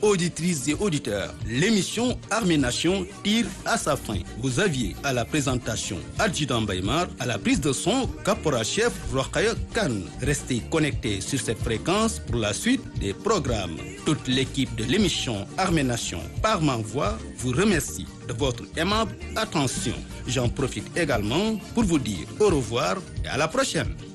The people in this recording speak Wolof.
auditrices et auditeurs, l'émission Armée Nation tire à sa fin. Vous aviez à la présentation Adjudant Baymar, à la prise de son caporal-chef Rokhaya Khan. Restez connectés sur cette fréquence pour la suite des programmes. Toute l'équipe de l'émission Armée Nation par ma voix vous remercie de votre aimable attention. J'en profite également pour vous dire au revoir et à la prochaine.